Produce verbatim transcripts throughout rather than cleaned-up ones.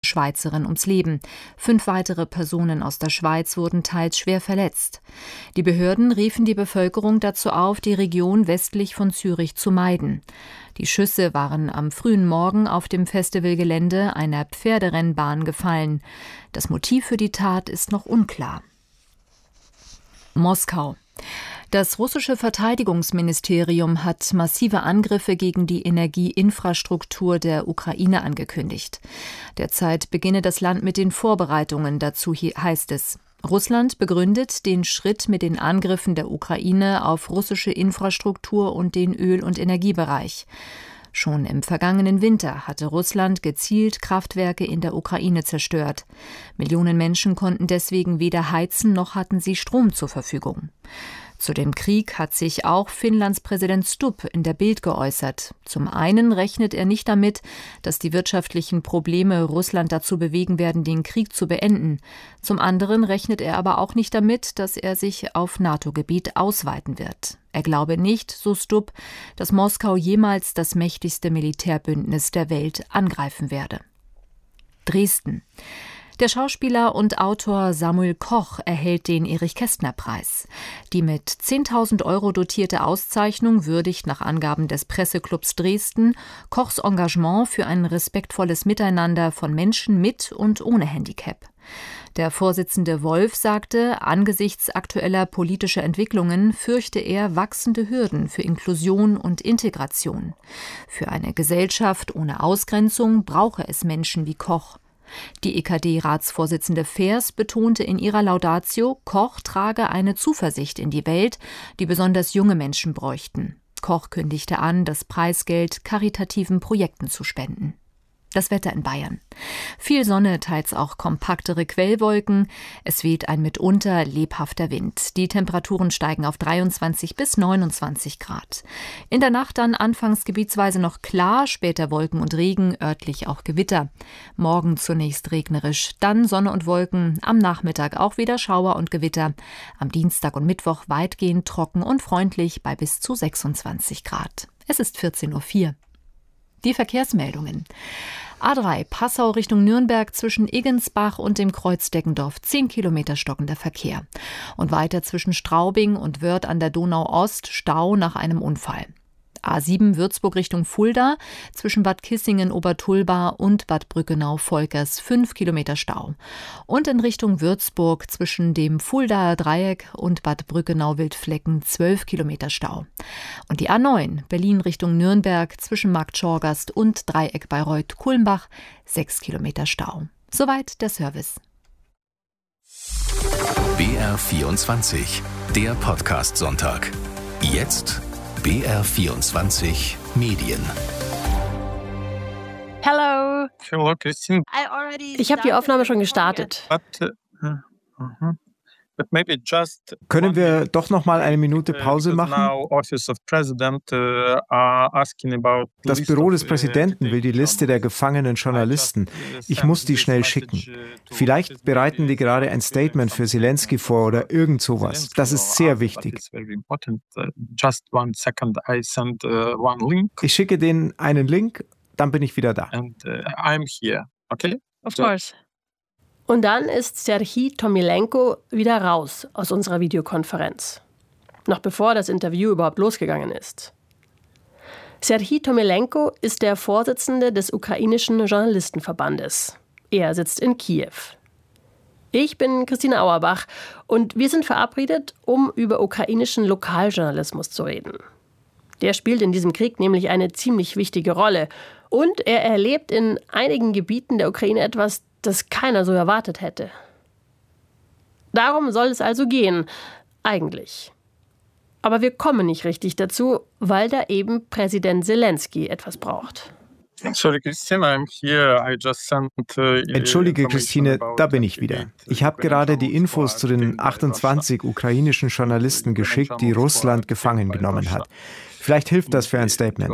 Schweizerin ums Leben. Fünf weitere Personen aus der Schweiz wurden teils schwer verletzt. Die Behörden riefen die Bevölkerung dazu auf, die Region westlich von Zürich zu meiden. Die Schüsse waren am frühen Morgen auf dem Festivalgelände einer Pferderennbahn gefallen. Das Motiv für die Tat ist noch unklar. Moskau. Das russische Verteidigungsministerium hat massive Angriffe gegen die Energieinfrastruktur der Ukraine angekündigt. Derzeit beginne das Land mit den Vorbereitungen dazu, heißt es. Russland begründet den Schritt mit den Angriffen der Ukraine auf russische Infrastruktur und den Öl- und Energiebereich. Schon im vergangenen Winter hatte Russland gezielt Kraftwerke in der Ukraine zerstört. Millionen Menschen konnten deswegen weder heizen noch hatten sie Strom zur Verfügung. Zu dem Krieg hat sich auch Finnlands Präsident Stubb in der Bild geäußert. Zum einen rechnet er nicht damit, dass die wirtschaftlichen Probleme Russland dazu bewegen werden, den Krieg zu beenden. Zum anderen rechnet er aber auch nicht damit, dass er sich auf NATO-Gebiet ausweiten wird. Er glaube nicht, so Stubb, dass Moskau jemals das mächtigste Militärbündnis der Welt angreifen werde. Dresden. Der Schauspieler und Autor Samuel Koch erhält den Erich-Kästner-Preis. Die mit zehntausend Euro dotierte Auszeichnung würdigt nach Angaben des Presseclubs Dresden Kochs Engagement für ein respektvolles Miteinander von Menschen mit und ohne Handicap. Der Vorsitzende Wolf sagte, angesichts aktueller politischer Entwicklungen fürchte er wachsende Hürden für Inklusion und Integration. Für eine Gesellschaft ohne Ausgrenzung brauche es Menschen wie Koch. Die E K D-Ratsvorsitzende Feers betonte in ihrer Laudatio, Koch trage eine Zuversicht in die Welt, die besonders junge Menschen bräuchten. Koch kündigte an, das Preisgeld karitativen Projekten zu spenden. Das Wetter in Bayern. Viel Sonne, teils auch kompaktere Quellwolken. Es weht ein mitunter lebhafter Wind. Die Temperaturen steigen auf dreiundzwanzig bis neunundzwanzig Grad. In der Nacht dann anfangs gebietsweise noch klar, später Wolken und Regen, örtlich auch Gewitter. Morgen zunächst regnerisch, dann Sonne und Wolken, am Nachmittag auch wieder Schauer und Gewitter. Am Dienstag und Mittwoch weitgehend trocken und freundlich bei bis zu sechsundzwanzig Grad. Es ist vierzehn Uhr vier. Die Verkehrsmeldungen. A drei Passau Richtung Nürnberg zwischen Iggensbach und dem Kreuz Deggendorf. zehn Kilometer stockender Verkehr. Und weiter zwischen Straubing und Wörth an der Donau Ost Stau nach einem Unfall. A sieben Würzburg Richtung Fulda zwischen Bad Kissingen-Obertulba und Bad Brückenau-Volkers fünf Kilometer Stau. Und in Richtung Würzburg zwischen dem Fuldaer Dreieck und Bad Brückenau-Wildflecken zwölf Kilometer Stau. Und die A neun Berlin Richtung Nürnberg zwischen Markt Schorgast und Dreieck Bayreuth-Kulmbach sechs Kilometer Stau. Soweit der Service. B R vierundzwanzig, der Podcast-Sonntag. Jetzt B R vierundzwanzig Medien. Hello. Hello, Christine. Ich habe die Aufnahme schon gestartet. But, uh, uh-huh. But maybe just Können wir doch noch mal eine Minute Pause machen? Das Büro des Präsidenten will die Liste der gefangenen Journalisten. Ich muss die schnell schicken. Vielleicht bereiten die gerade ein Statement für Zelensky vor oder irgend sowas. Das ist sehr wichtig. Ich schicke denen einen Link, dann bin ich wieder da. Of course. Und dann ist Serhij Tomilenko wieder raus aus unserer Videokonferenz. Noch bevor das Interview überhaupt losgegangen ist. Serhij Tomilenko ist der Vorsitzende des ukrainischen Journalistenverbandes. Er sitzt in Kiew. Ich bin Christine Auerbach und wir sind verabredet, um über ukrainischen Lokaljournalismus zu reden. Der spielt in diesem Krieg nämlich eine ziemlich wichtige Rolle. Und er erlebt in einigen Gebieten der Ukraine etwas, das keiner so erwartet hätte. Darum soll es also gehen, eigentlich. Aber wir kommen nicht richtig dazu, weil da eben Präsident Zelensky etwas braucht. Entschuldige, Christine, da bin ich wieder. Ich habe gerade die Infos zu den achtundzwanzig ukrainischen Journalisten geschickt, die Russland gefangen genommen hat. Vielleicht hilft das für ein Statement.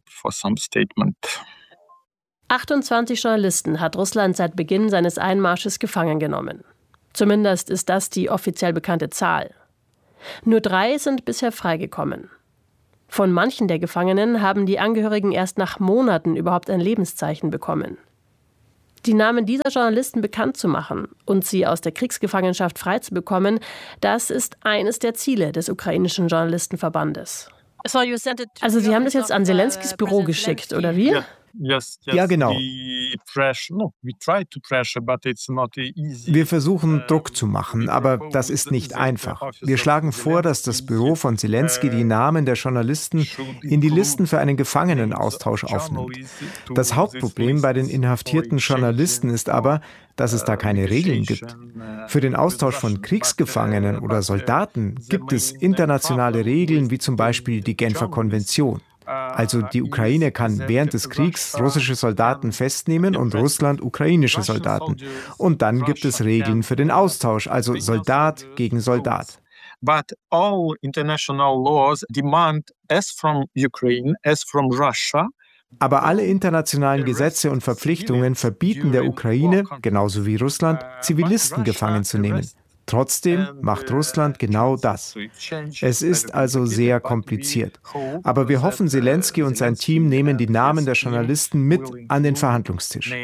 achtundzwanzig Journalisten hat Russland seit Beginn seines Einmarsches gefangen genommen. Zumindest ist das die offiziell bekannte Zahl. Nur drei sind bisher freigekommen. Von manchen der Gefangenen haben die Angehörigen erst nach Monaten überhaupt ein Lebenszeichen bekommen. Die Namen dieser Journalisten bekannt zu machen und sie aus der Kriegsgefangenschaft freizubekommen, das ist eines der Ziele des ukrainischen Journalistenverbandes. Also Sie haben das jetzt an Zelenskys Büro geschickt, oder wie? Yes, yes. Ja, genau. We pressure, no, we try to pressure, but it's not easy. Wir versuchen, Druck zu machen, aber das ist nicht einfach. Wir schlagen vor, dass das Büro von Zelensky die Namen der Journalisten in die Listen für einen Gefangenenaustausch aufnimmt. Das Hauptproblem bei den inhaftierten Journalisten ist aber, dass es da keine Regeln gibt. Für den Austausch von Kriegsgefangenen oder Soldaten gibt es internationale Regeln, wie zum Beispiel die Genfer Konvention. Also die Ukraine kann während des Kriegs russische Soldaten festnehmen und Russland ukrainische Soldaten. Und dann gibt es Regeln für den Austausch, also Soldat gegen Soldat. But all international laws demand as from Ukraine, as from Russia. Aber alle internationalen Gesetze und Verpflichtungen verbieten der Ukraine, genauso wie Russland, Zivilisten gefangen zu nehmen. Trotzdem macht Russland genau das. Es ist also sehr kompliziert. Aber wir hoffen, Zelensky und sein Team nehmen die Namen der Journalisten mit an den Verhandlungstisch.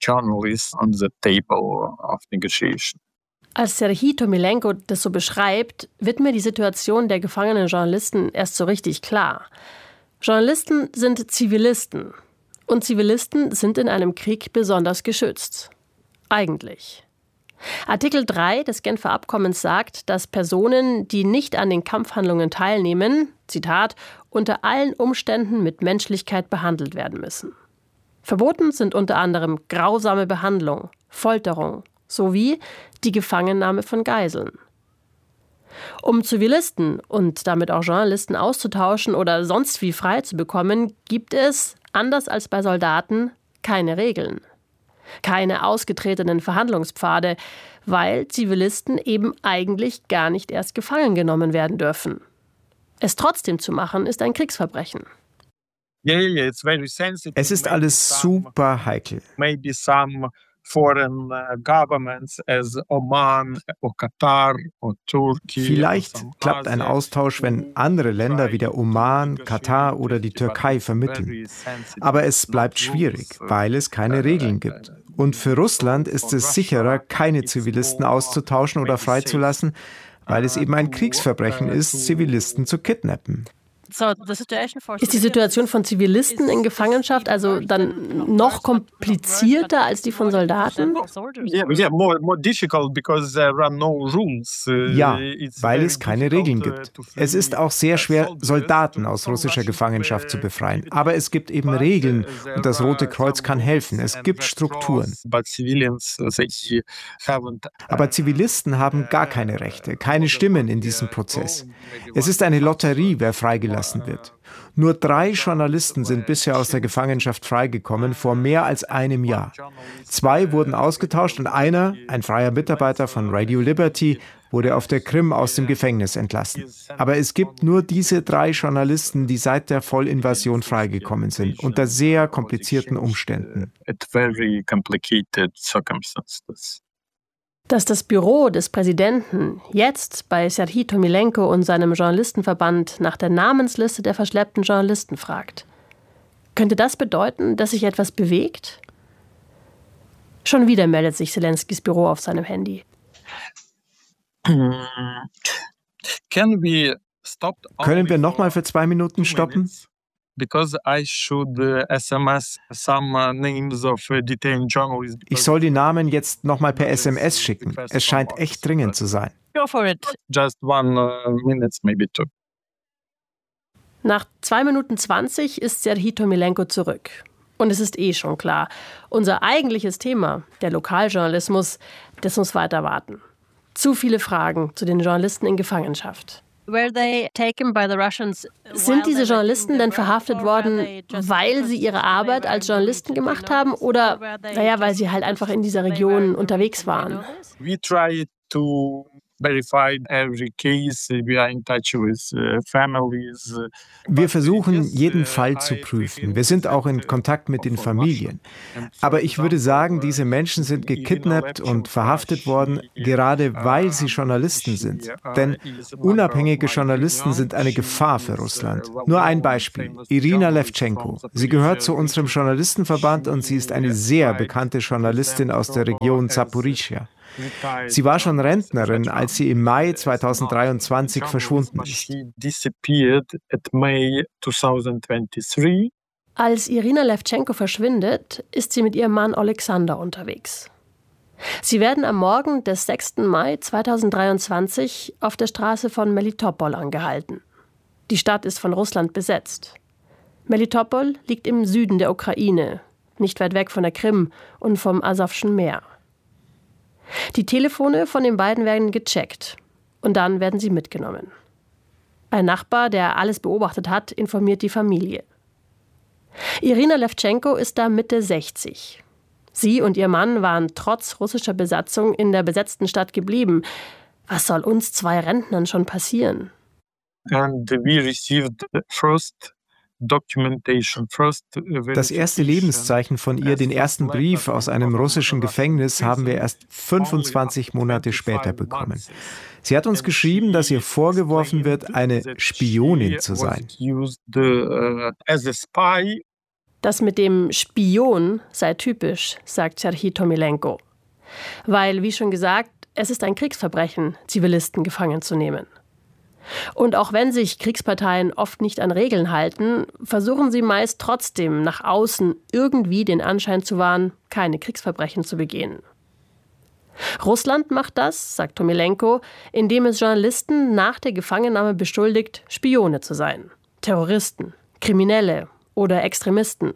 Als Serhij Tomilenko das so beschreibt, wird mir die Situation der gefangenen Journalisten erst so richtig klar. Journalisten sind Zivilisten. Und Zivilisten sind in einem Krieg besonders geschützt. Eigentlich. Artikel drei des Genfer Abkommens sagt, dass Personen, die nicht an den Kampfhandlungen teilnehmen, Zitat, unter allen Umständen mit Menschlichkeit behandelt werden müssen. Verboten sind unter anderem grausame Behandlung, Folterung sowie die Gefangennahme von Geiseln. Um Zivilisten und damit auch Journalisten auszutauschen oder sonst wie frei zu bekommen, gibt es, anders als bei Soldaten, keine Regeln. Keine ausgetretenen Verhandlungspfade, weil Zivilisten eben eigentlich gar nicht erst gefangen genommen werden dürfen. Es trotzdem zu machen, ist ein Kriegsverbrechen. Es ist alles super heikel. Vielleicht klappt ein Austausch, wenn andere Länder wie der Oman, Katar oder die Türkei vermitteln. Aber es bleibt schwierig, weil es keine Regeln gibt. Und für Russland ist es sicherer, keine Zivilisten auszutauschen oder freizulassen, weil es eben ein Kriegsverbrechen ist, Zivilisten zu kidnappen. Ist die Situation von Zivilisten in Gefangenschaft also dann noch komplizierter als die von Soldaten? Ja, weil es keine Regeln gibt. Es ist auch sehr schwer, Soldaten aus russischer Gefangenschaft zu befreien. Aber es gibt eben Regeln und das Rote Kreuz kann helfen. Es gibt Strukturen. Aber Zivilisten haben gar keine Rechte, keine Stimmen in diesem Prozess. Es ist eine Lotterie, wer freigelassen wird. Nur drei Journalisten sind bisher aus der Gefangenschaft freigekommen, vor mehr als einem Jahr. Zwei wurden ausgetauscht und einer, ein freier Mitarbeiter von Radio Liberty, wurde auf der Krim aus dem Gefängnis entlassen. Aber es gibt nur diese drei Journalisten, die seit der Vollinvasion freigekommen sind, unter sehr komplizierten Umständen. Dass das Büro des Präsidenten jetzt bei Serhij Tomilenko und seinem Journalistenverband nach der Namensliste der verschleppten Journalisten fragt. Könnte das bedeuten, dass sich etwas bewegt? Schon wieder meldet sich Zelenskys Büro auf seinem Handy. Können wir nochmal für zwei Minuten stoppen? Ich soll die Namen jetzt nochmal per S M S schicken. Es scheint echt dringend zu sein. Go for it. Just one minute, maybe two. Nach zwei Minuten zwanzig ist Serhij Tomilenko zurück. Und es ist eh schon klar, unser eigentliches Thema, der Lokaljournalismus, das muss weiter warten. Zu viele Fragen zu den Journalisten in Gefangenschaft. Sind diese Journalisten denn verhaftet worden, weil sie ihre Arbeit als Journalisten gemacht haben oder, naja, weil sie halt einfach in dieser Region unterwegs waren? Wir versuchen, jeden Fall zu prüfen. Wir sind auch in Kontakt mit den Familien. Aber ich würde sagen, diese Menschen sind gekidnappt und verhaftet worden, gerade weil sie Journalisten sind. Denn unabhängige Journalisten sind eine Gefahr für Russland. Nur ein Beispiel. Irina Levchenko. Sie gehört zu unserem Journalistenverband und sie ist eine sehr bekannte Journalistin aus der Region Zaporizhia. Sie war schon Rentnerin, als sie im Mai zweitausenddreiundzwanzig verschwunden ist. Als Irina Levchenko verschwindet, ist sie mit ihrem Mann Alexander unterwegs. Sie werden am Morgen des sechsten Mai zweitausenddreiundzwanzig auf der Straße von Melitopol angehalten. Die Stadt ist von Russland besetzt. Melitopol liegt im Süden der Ukraine, nicht weit weg von der Krim und vom Asowschen Meer. Die Telefone von den beiden werden gecheckt und dann werden sie mitgenommen. Ein Nachbar, der alles beobachtet hat, informiert die Familie. Irina Levchenko ist da Mitte sechzig. Sie und ihr Mann waren trotz russischer Besatzung in der besetzten Stadt geblieben. Was soll uns zwei Rentnern schon passieren? And we received first Das erste Lebenszeichen von ihr, den ersten Brief aus einem russischen Gefängnis, haben wir erst fünfundzwanzig Monate später bekommen. Sie hat uns geschrieben, dass ihr vorgeworfen wird, eine Spionin zu sein. Das mit dem Spion sei typisch, sagt Serhij Tomilenko. Weil, wie schon gesagt, es ist ein Kriegsverbrechen, Zivilisten gefangen zu nehmen. Und auch wenn sich Kriegsparteien oft nicht an Regeln halten, versuchen sie meist trotzdem nach außen irgendwie den Anschein zu wahren, keine Kriegsverbrechen zu begehen. Russland macht das, sagt Tomilenko, indem es Journalisten nach der Gefangennahme beschuldigt, Spione zu sein, Terroristen, Kriminelle oder Extremisten.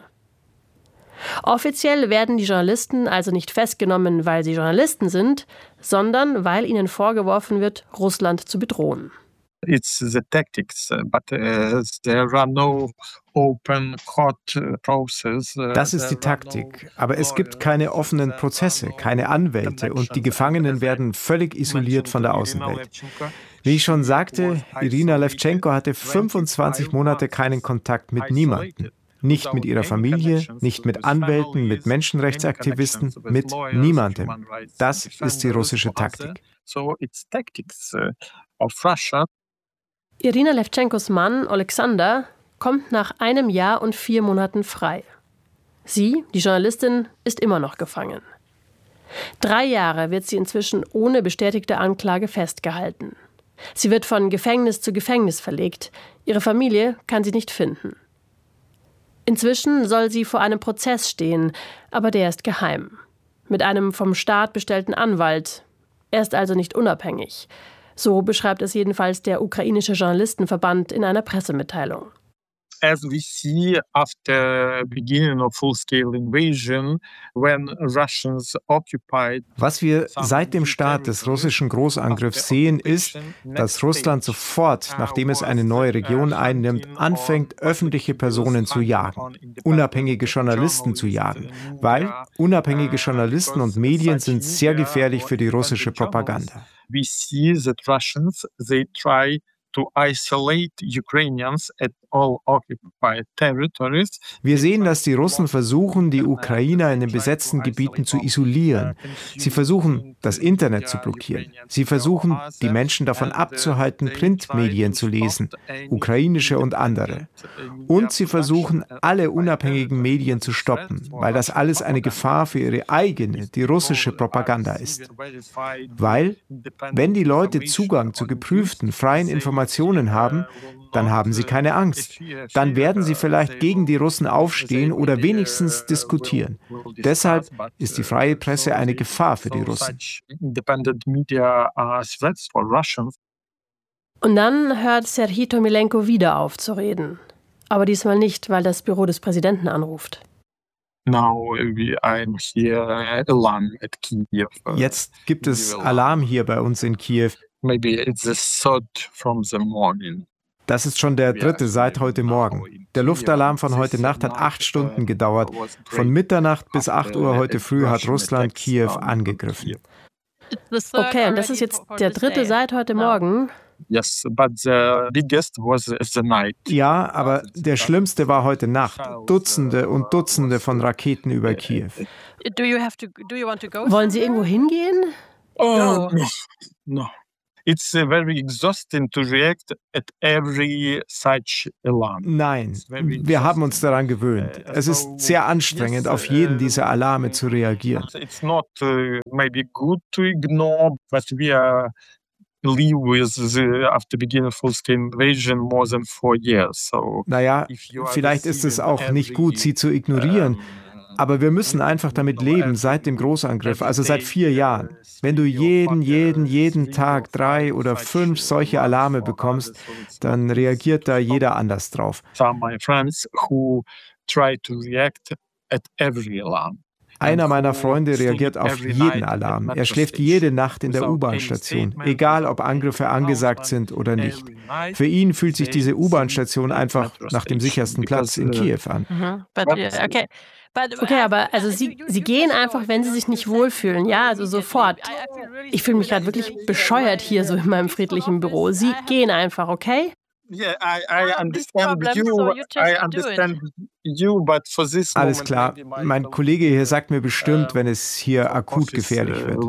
Offiziell werden die Journalisten also nicht festgenommen, weil sie Journalisten sind, sondern weil ihnen vorgeworfen wird, Russland zu bedrohen. It's the tactics, but uh, there are no open court process. Das ist die Taktik, aber es gibt keine offenen Prozesse, keine Anwälte und die Gefangenen werden völlig isoliert von der Außenwelt. Wie ich schon sagte, Irina Levchenko hatte fünfundzwanzig Monate keinen Kontakt mit niemandem. Nicht mit ihrer Familie, nicht mit Anwälten, mit Menschenrechtsaktivisten, mit niemandem. Das ist die russische Taktik. So it's tactics of Russia. Irina Levchenkos Mann, Alexander, kommt nach einem Jahr und vier Monaten frei. Sie, die Journalistin, ist immer noch gefangen. Drei Jahre wird sie inzwischen ohne bestätigte Anklage festgehalten. Sie wird von Gefängnis zu Gefängnis verlegt. Ihre Familie kann sie nicht finden. Inzwischen soll sie vor einem Prozess stehen, aber der ist geheim. Mit einem vom Staat bestellten Anwalt. Er ist also nicht unabhängig. So beschreibt es jedenfalls der ukrainische Journalistenverband in einer Pressemitteilung. As we see after beginning of full-scale invasion, when Russians occupied. Was wir seit dem Start des russischen Großangriffs sehen, ist, dass Russland sofort, nachdem es eine neue Region einnimmt, anfängt, öffentliche Personen zu jagen, unabhängige Journalisten zu jagen, weil unabhängige Journalisten und Medien sind sehr gefährlich für die russische Propaganda. We see that Russians, they try to isolate Ukrainians at all occupied territories. Wir sehen, dass die Russen versuchen, die Ukrainer in den besetzten Gebieten zu isolieren. Sie versuchen, das Internet zu blockieren. Sie versuchen, die Menschen davon abzuhalten, Printmedien zu lesen, ukrainische und andere. Und sie versuchen, alle unabhängigen Medien zu stoppen, weil das alles eine Gefahr für ihre eigene, die russische Propaganda ist. Weil, wenn die Leute Zugang zu geprüften, freien Informationen haben, dann haben sie keine Angst. Dann werden sie vielleicht gegen die Russen aufstehen oder wenigstens diskutieren. Deshalb ist die freie Presse eine Gefahr für die Russen. Und dann hört Serhij Tomilenko wieder auf zu reden. Aber diesmal nicht, weil das Büro des Präsidenten anruft. Jetzt gibt es Alarm hier bei uns in Kiew. Das ist schon der dritte seit heute Morgen. Der Luftalarm von heute Nacht hat acht Stunden gedauert. Von Mitternacht bis acht Uhr heute früh hat Russland Kiew angegriffen. Okay, und das ist jetzt der dritte seit heute Morgen. Yes, but the biggest was the night. Ja, aber der schlimmste war heute Nacht. Dutzende und Dutzende von Raketen über Kiew. Wollen Sie irgendwo hingehen? Oh, no. no. It's very exhausting to react at every such alarm. Nein, wir haben uns daran gewöhnt. Es ist sehr anstrengend, auf jeden dieser Alarme zu reagieren. It's not uh, maybe good to ignore, but we are live with the, after beginning full-scale invasion more than four years. So naja, vielleicht ist es auch nicht gut, sie zu ignorieren. Aber wir müssen einfach damit leben, seit dem Großangriff, also seit vier Jahren. Wenn du jeden, jeden, jeden Tag drei oder fünf solche Alarme bekommst, dann reagiert da jeder anders drauf. Einer meiner Freunde reagiert auf jeden Alarm. Er schläft jede Nacht in der U-Bahn-Station, egal ob Angriffe angesagt sind oder nicht. Für ihn fühlt sich diese U-Bahn-Station einfach nach dem sichersten Platz in Kiew an. Mhm. Okay. Okay, aber also Sie, Sie gehen einfach, wenn Sie sich nicht wohlfühlen, ja, also sofort. Ich fühle mich gerade wirklich bescheuert hier so in meinem friedlichen Büro. Sie gehen einfach, okay? Yeah, I, I understand you. I understand you, but for this moment, alles klar. Mein Kollege hier sagt mir bestimmt, wenn es hier akut gefährlich wird.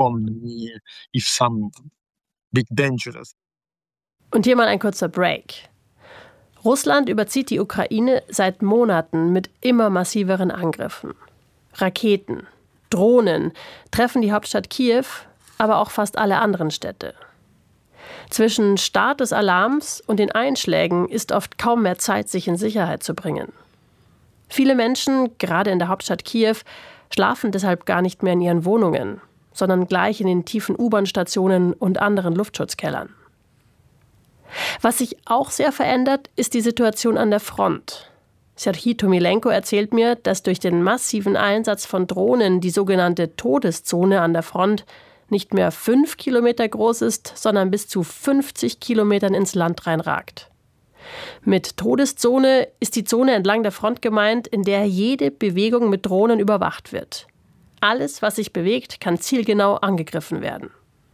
Und hier mal ein kurzer Break. Russland überzieht die Ukraine seit Monaten mit immer massiveren Angriffen. Raketen, Drohnen treffen die Hauptstadt Kiew, aber auch fast alle anderen Städte. Zwischen Start des Alarms und den Einschlägen ist oft kaum mehr Zeit, sich in Sicherheit zu bringen. Viele Menschen, gerade in der Hauptstadt Kiew, schlafen deshalb gar nicht mehr in ihren Wohnungen, sondern gleich in den tiefen U-Bahn-Stationen und anderen Luftschutzkellern. Was sich auch sehr verändert, ist die Situation an der Front. Serhij Tomilenko erzählt mir, dass durch den massiven Einsatz von Drohnen die sogenannte Todeszone an der Front nicht mehr fünf Kilometer groß ist, sondern bis zu fünfzig Kilometern ins Land reinragt. Mit Todeszone ist die Zone entlang der Front gemeint, in der jede Bewegung mit Drohnen überwacht wird. Alles, was sich bewegt, kann zielgenau angegriffen werden.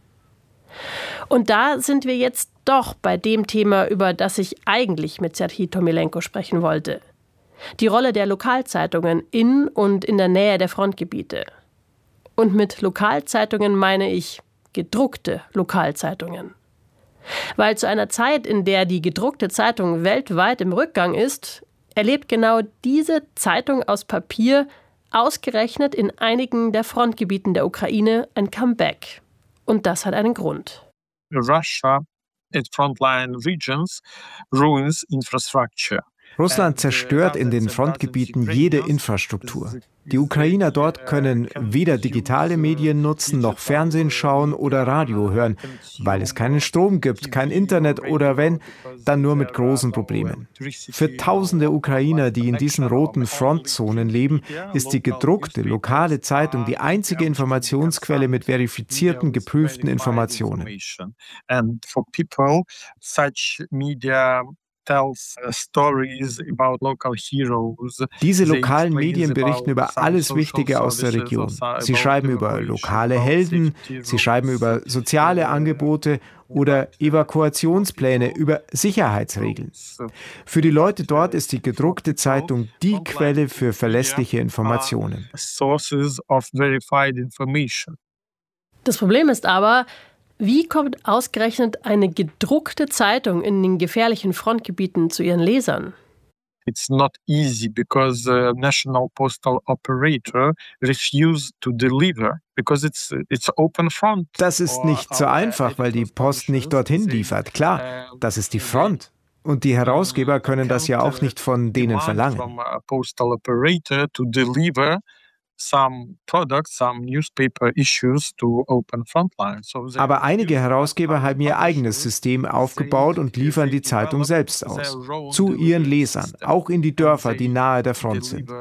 Und da sind wir jetzt doch bei dem Thema, über das ich eigentlich mit Serhij Tomilenko sprechen wollte. Die Rolle der Lokalzeitungen in und in der Nähe der Frontgebiete. Und mit Lokalzeitungen meine ich gedruckte Lokalzeitungen. Weil zu einer Zeit, in der die gedruckte Zeitung weltweit im Rückgang ist, erlebt genau diese Zeitung aus Papier ausgerechnet in einigen der Frontgebieten der Ukraine ein Comeback. Und das hat einen Grund. Russia at frontline regions ruins infrastructure. Russland zerstört in den Frontgebieten jede Infrastruktur. Die Ukrainer dort können weder digitale Medien nutzen, noch Fernsehen schauen oder Radio hören, weil es keinen Strom gibt, kein Internet oder wenn, dann nur mit großen Problemen. Für tausende Ukrainer, die in diesen roten Frontzonen leben, ist die gedruckte lokale Zeitung die einzige Informationsquelle mit verifizierten, geprüften Informationen. And for people, such media Diese lokalen Medien berichten über alles Wichtige aus der Region. Sie schreiben über lokale Helden, sie schreiben über soziale Angebote oder Evakuationspläne, über Sicherheitsregeln. Für die Leute dort ist die gedruckte Zeitung die Quelle für verlässliche Informationen. Das Problem ist aber, wie kommt ausgerechnet eine gedruckte Zeitung in den gefährlichen Frontgebieten zu ihren Lesern? It's not easy because the National Postal Operator refused to deliver because it's it's open front. Das ist nicht so einfach, weil die Post nicht dorthin liefert. Klar, das ist die Front. Und die Herausgeber können das ja auch nicht von denen verlangen. Postal Operator to deliver some products, some newspaper issues to open frontline. So aber einige Herausgeber haben ihr eigenes System aufgebaut und liefern die Zeitung selbst aus. Zu ihren Lesern, auch in die Dörfer, die nahe der Front sind.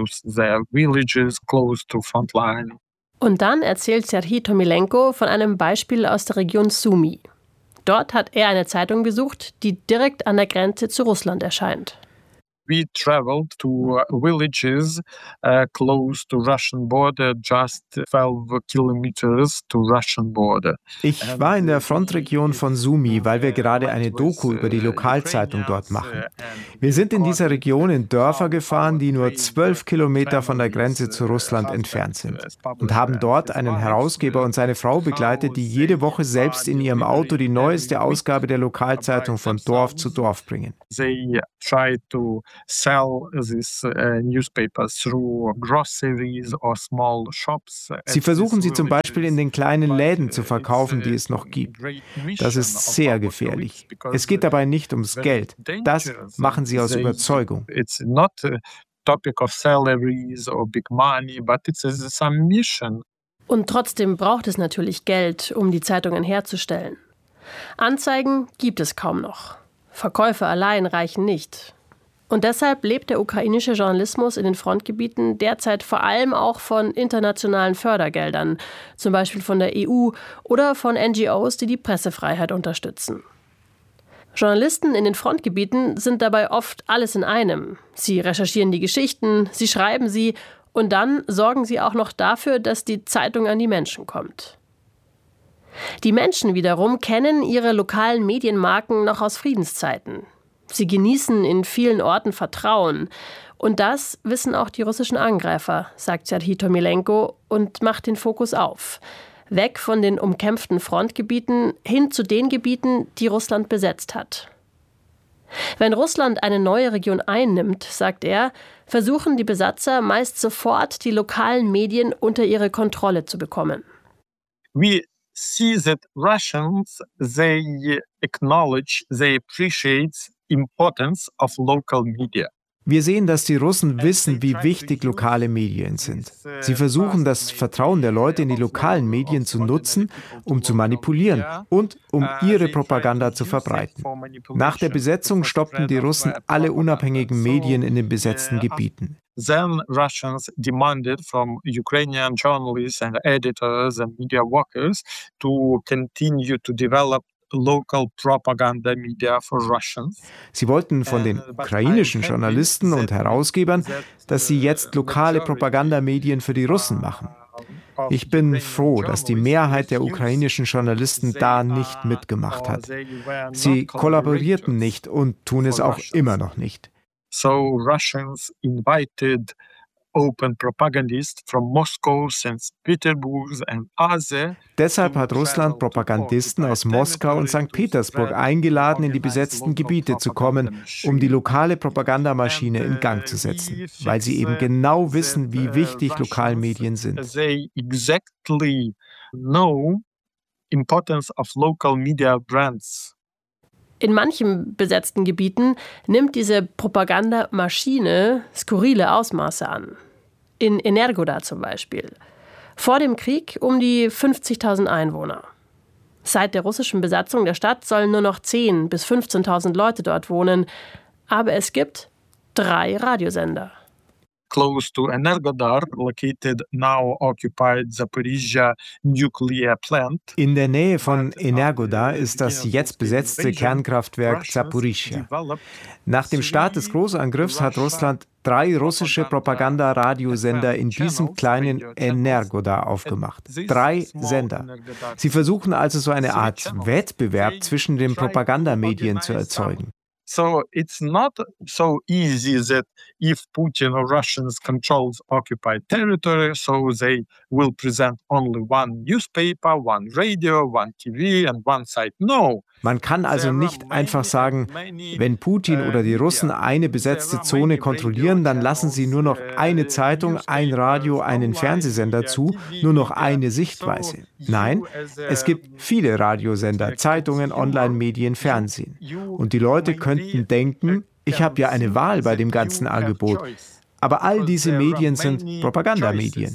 Und dann erzählt Serhij Tomilenko von einem Beispiel aus der Region Sumy. Dort hat er eine Zeitung besucht, die direkt an der Grenze zu Russland erscheint. we traveled to villages uh, close to Russian border, just twelve kilometers to Russian border. Ich war in der Frontregion von Sumy, weil wir gerade eine Doku über die Lokalzeitung dort machen. Wir sind in dieser Region in Dörfer gefahren, die nur zwölf Kilometer von der Grenze zu Russland entfernt sind und haben dort einen Herausgeber und seine Frau begleitet, die jede Woche selbst in ihrem Auto die neueste Ausgabe der Lokalzeitung von Dorf zu Dorf bringen. They try to sell these uh, newspapers through groceries or small shops. Sie versuchen sie zum Beispiel in den kleinen Läden zu verkaufen, die es noch gibt. Das ist sehr gefährlich. Es geht dabei nicht ums Geld. Das machen sie aus Überzeugung. It's not a topic of salaries or big money, but it's some mission. Und trotzdem braucht es natürlich Geld, um die Zeitungen herzustellen. Anzeigen gibt es kaum noch. Verkäufe allein reichen nicht. Und deshalb lebt der ukrainische Journalismus in den Frontgebieten derzeit vor allem auch von internationalen Fördergeldern, zum Beispiel von der E U oder von N G Os, die die Pressefreiheit unterstützen. Journalisten in den Frontgebieten sind dabei oft alles in einem. Sie recherchieren die Geschichten, sie schreiben sie und dann sorgen sie auch noch dafür, dass die Zeitung an die Menschen kommt. Die Menschen wiederum kennen ihre lokalen Medienmarken noch aus Friedenszeiten. Sie genießen in vielen Orten Vertrauen. Und das wissen auch die russischen Angreifer, sagt Serhij Tomilenko und macht den Fokus auf. Weg von den umkämpften Frontgebieten hin zu den Gebieten, die Russland besetzt hat. Wenn Russland eine neue Region einnimmt, sagt er, versuchen die Besatzer meist sofort, die lokalen Medien unter ihre Kontrolle zu bekommen. We see that Russians, they acknowledge, they appreciate importance of local media. Wir sehen, dass die Russen wissen, wie wichtig lokale Medien sind. Sie versuchen, das Vertrauen der Leute in die lokalen Medien zu nutzen, um zu manipulieren und um ihre Propaganda zu verbreiten. Nach der Besetzung stoppten die Russen alle unabhängigen Medien in den besetzten Gebieten. Then Russians demanded from Ukrainian journalists and editors and media workers to continue to develop local propaganda media for Russians. Sie wollten von den ukrainischen Journalisten und Herausgebern, dass sie jetzt lokale Propagandamedien für die Russen machen. Ich bin froh, dass die Mehrheit der ukrainischen Journalisten da nicht mitgemacht hat. Sie kollaborierten nicht und tun es auch immer noch nicht. So Russians invited open propagandists from Moscow, Sankt Petersburg and other. Deshalb hat Russland Propagandisten aus Moskau und Sankt Petersburg eingeladen, in die besetzten Gebiete zu kommen, um die lokale Propagandamaschine in Gang zu setzen, weil sie eben genau wissen, wie wichtig Lokalmedien sind. They exactly know importance of local media brands. In manchen besetzten Gebieten nimmt diese Propagandamaschine skurrile Ausmaße an. In Energoda zum Beispiel. Vor dem Krieg um die fünfzigtausend Einwohner. Seit der russischen Besatzung der Stadt sollen nur noch zehntausend bis fünfzehntausend Leute dort wohnen. Aber es gibt drei Radiosender. Close to Energodar, located now occupied Zaporizhzhia nuclear plant. In der Nähe von Energodar ist das jetzt besetzte Kernkraftwerk Zaporizhzhia. Nach dem Start des Großangriffs hat Russland drei russische Propaganda-Radiosender in diesem kleinen Energodar aufgemacht. Drei Sender. Sie versuchen also so eine Art Wettbewerb zwischen den Propagandamedien zu erzeugen. So it's not so easy that if Putin or Russians controls occupied territory, so they will present only one newspaper, one radio, one T V and one site. No. Man kann also nicht einfach sagen, wenn Putin oder die Russen eine besetzte Zone kontrollieren, dann lassen sie nur noch eine Zeitung, ein Radio, einen Fernsehsender zu, nur noch eine Sichtweise. Nein, es gibt viele Radiosender, Zeitungen, Online-Medien, Fernsehen. Und die Leute könnten denken, ich habe ja eine Wahl bei dem ganzen Angebot. Aber all diese Medien sind Propagandamedien.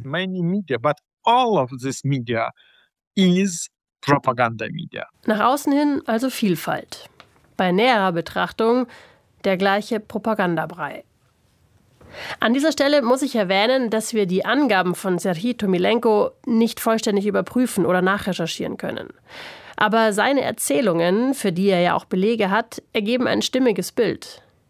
Propagandamedia. Nach außen hin also Vielfalt. Bei näherer Betrachtung der gleiche Propagandabrei. An dieser Stelle muss ich erwähnen, dass wir die Angaben von Serhij Tomilenko nicht vollständig überprüfen oder nachrecherchieren können. Aber seine Erzählungen, für die er ja auch Belege hat, ergeben ein stimmiges Bild.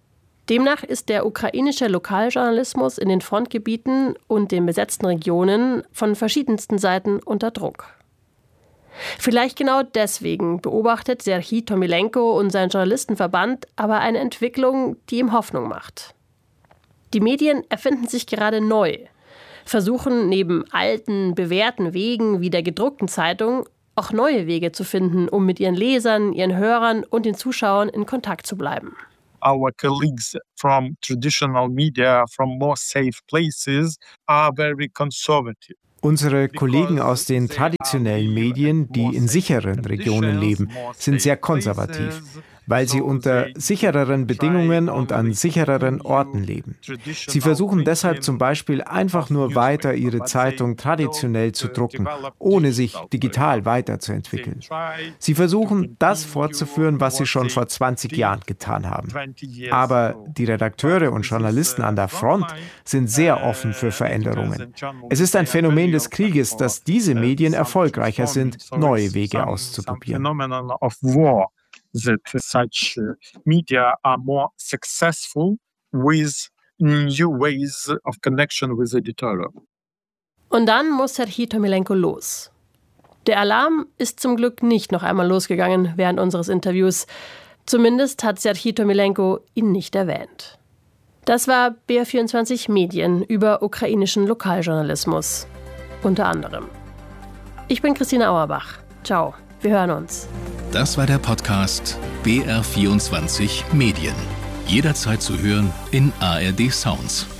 Demnach ist der ukrainische Lokaljournalismus in den Frontgebieten und den besetzten Regionen von verschiedensten Seiten unter Druck. Vielleicht genau deswegen beobachtet Serhij Tomilenko und sein Journalistenverband aber eine Entwicklung, die ihm Hoffnung macht. Die Medien erfinden sich gerade neu, versuchen neben alten, bewährten Wegen wie der gedruckten Zeitung auch neue Wege zu finden, um mit ihren Lesern, ihren Hörern und den Zuschauern in Kontakt zu bleiben. Our colleagues from traditional media, from more safe places, are very conservative. Unsere Kollegen aus den traditionellen Medien, die in sicheren Regionen leben, sind sehr konservativ, weil sie unter sichereren Bedingungen und an sichereren Orten leben. Sie versuchen deshalb zum Beispiel einfach nur weiter ihre Zeitung traditionell zu drucken, ohne sich digital weiterzuentwickeln. Sie versuchen, das fortzuführen, was sie schon vor zwanzig Jahren getan haben. Aber die Redakteure und Journalisten an der Front sind sehr offen für Veränderungen. Es ist ein Phänomen des Krieges, dass diese Medien erfolgreicher sind, neue Wege auszuprobieren. That such media are more successful with new ways of connection with editorial. Und dann muss Serhij Tomilenko los. Der Alarm ist zum Glück nicht noch einmal losgegangen während unseres Interviews. Zumindest hat Serhij Tomilenko ihn nicht erwähnt. Das war B R vierundzwanzig Medien über ukrainischen Lokaljournalismus. Unter anderem. Ich bin Christina Auerbach. Ciao, wir hören uns. Das war der Podcast B R vierundzwanzig Medien. Jederzeit zu hören in A R D Sounds.